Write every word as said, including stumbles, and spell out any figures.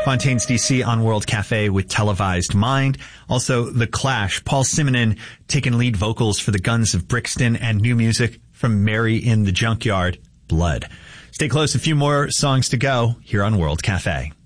Fontaines D C on World Cafe with Televised Mind. Also, The Clash, Paul Simonon taking lead vocals for the Guns of Brixton, and new music from Mary in the Junkyard, Blood. Stay close, a few more songs to go here on World Cafe.